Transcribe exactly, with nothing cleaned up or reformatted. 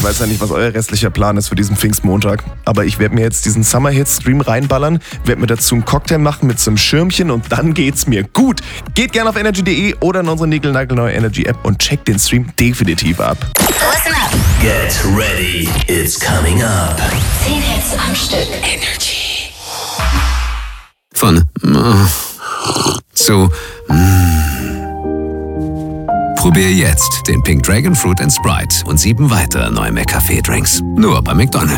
Ich weiß ja nicht, was euer restlicher Plan ist für diesen Pfingstmontag. Aber ich werde mir jetzt diesen Summer-Hit-Stream reinballern, werde mir dazu einen Cocktail machen mit so einem Schirmchen und dann geht's mir gut. Geht gerne auf energy punkt de oder in unsere niegelnagelneue Energy-App und checkt den Stream definitiv ab. Listen up. Get ready, it's coming up. Zehn Hits am Stück. Energy. Von äh, zu mm. Probier jetzt den Pink Dragon Fruit and Sprite und sieben weitere neue McCafé-Drinks. Nur bei McDonald's.